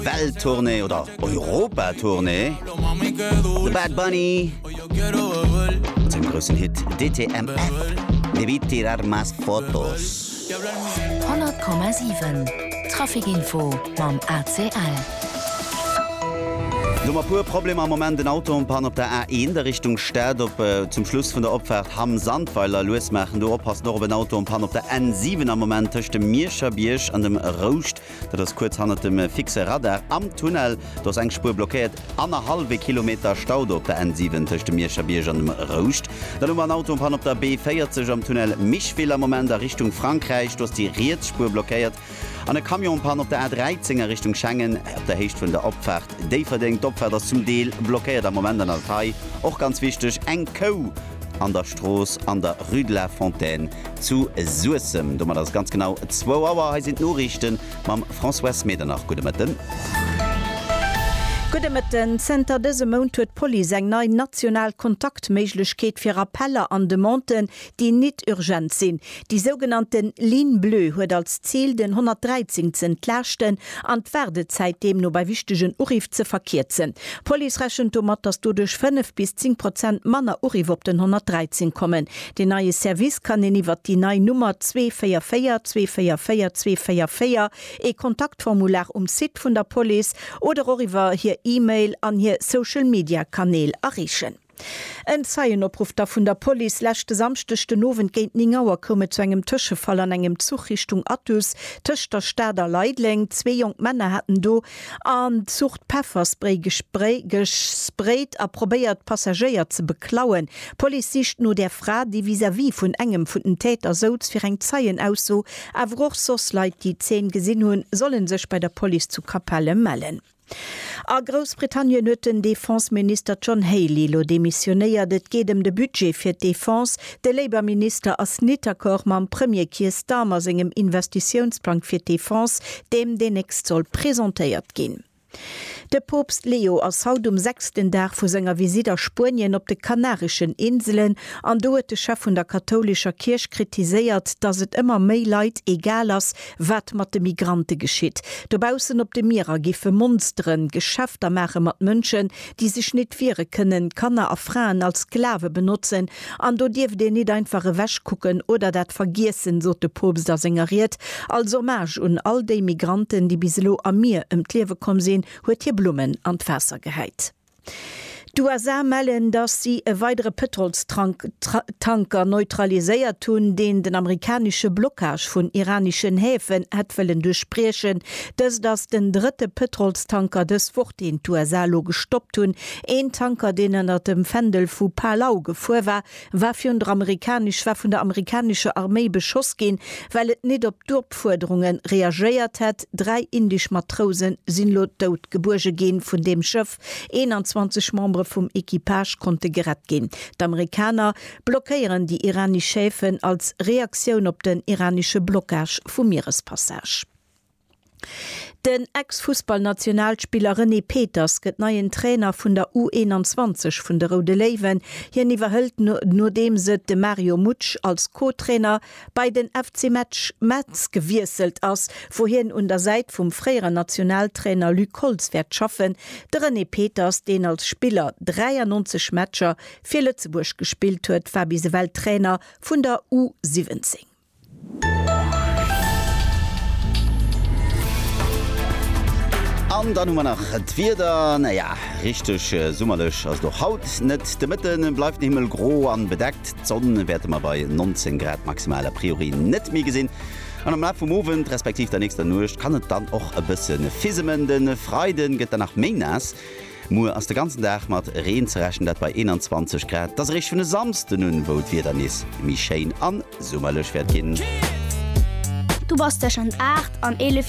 Welttournee oder Europatournee. The Bad Bunny. Zum größten Hit DTMF. Debit tirar más fotos. 100,7 Trafikinfo beim ACL. Nummer pur Problem am moment den Autopan op der A1 der Richtung Städ op zum Schluss von der Opfahrt ham Sandweiler Louis machen du oppass noch den Autopan op der N7 am moment töchte Mirscher Biersch an dem Roust, dat das kurz handelt dem fixe Radar am Tunnel das eng Spur blockiert 1,5 Kilometer Staude op der N7 töchte Mirscher Biersch an dem Roust. Dann ein Autopan op der B40 am Tunnel Mischfehler moment der Richtung Frankreich, das die Rietspur blockiert. An der Kamionpan op der A13er Richtung Schengen op der Hecht vun der Opfahrt. Déi verdenkt Opfahrt das zum Deel blockiert am Moment an der Teil. Och ganz wichtig eng Co an der Stroß an der Rue de la Fontaine zu Suessem. Dummer das ganz genau 2 Auer sind Nachrichten mam François Medernach. Gute Morgen. Gute mit den Center dese Mount huet Poli eng nei national Kontaktmeiglechkeet fir Appeller an de Monten, die net urgent sinn. Die sogenannten Ligne Bleu huet als Ziel den 113 zu entlächten an d'Werdezeit dem no bei wichtigen Urif ze verkehrt sind. Polis rächen mat, dass du durch 5 bis 10% Manner Urif op den 113 kommen. De neue Service kann iwwer die neue Nummer 244 244 244 e Kontaktformular Sit vun der Poli oder Oriver hier E-Mail an hier Social-Media-Kanäle erreichen. Ein Zeienopruf vun der Poli lächte samstechte Nowen géint Ningauer komme zu engem Tëschefall an engem Zug Richtung Attus, Tëcht der Städer Leidling, 2 jung Männer hätten do an Zucht Pfefferspray gesprayt a probéiert Passagier ze beklauen. Poli sicht no der Fra, die vis-à-vis vun engem vun den Täter soz fir eng Zeien ausso, awoch sos Leiit die 10 gesinn hun, sollen sech bei der Poli zu Kapelle mellen. A Großbritannien hueten Defenseminister John Haley lo demissionéiert, et geht de Budget fir Defense. De Labour-Minister ass net d'accord mam Premier Keir Starmer engem Investitionsplan fir Defense, dem den nächst soll präsentéiert gin. De Popst Leo ass haut 6. Dag vu senger Visiter Spurien op de Kanarischen Inseln an doet de Chef vun der katholischer Kirch kritiséiert, dats et immer méi Leiit egal ass wat mat de Migrante geschitt. Dobausen op de Meerer gife Monstren Geschäfter mache mat Mënschen, die sich net viere kënnen, Kanner a Fraen als Sklave benutzen, an do Dief de net einfache wäsch kucken oder dat vergiessen, so de Popst da sengeriert, als Hommage un all de Migranten, die biselo a mir ëm d'Liewe kom sinn, huet hier Blumen an d'Fässer gehäit. Die USA melden, dass sie e weitere Petrolstanker neutraliséiert tun, den amerikanische Blockage von iranischen Häfen wollen durchsprechen, dass das den 3. Petrolstanker des Fort den USA gestoppt tun. Ein Tanker, den an dem Fendel vu Palau gefuhr war von der amerikanischen Armee beschoss gehen, weil es nicht op Durchforderungen reagiert hat. 3 indisch Matrosen sind tot geburge gehen von dem Schiff. 21 Membre vom Equipage konnte gerettet gehen. Die Amerikaner blockieren die iranische Häfen als Reaktion auf den iranischen Blockage vom Meerespassage. Den Ex-Fußballnationalspieler René Peters gëtt neien Trainer vun der U21 vun der Rode Leeuwen. Hier niwerhëlt nur dem se de Mario Mutsch als Co-Trainer bei den FC Metz gewieselt ass, wohin unter Seit vum freier Nationaltrainer Luc Holzwert schaffen, de René Peters, den als Spieler 93 Matcher fir Lützeburg gespielt huet, war bis Welttrainer vun der U17. An dann man nach wieder richtig summerlech als doch haut net de Mitten bleibt Himmel gro an bedeckt. Sonnen werden man bei 19 Grad maximaler Priori net mir gesinn. An am La vom Owen respektiv der nächste Nucht kann het dann auch ein bisschen Fisemenden Freiden geht danach Menas. Mu aus der ganzen Tag mat Reen zerrechen dat bei 21 Grad. Das rich vun samste nun wo wir dann is Michain an summerlech werd gin. Du warst ja schon 8 an 11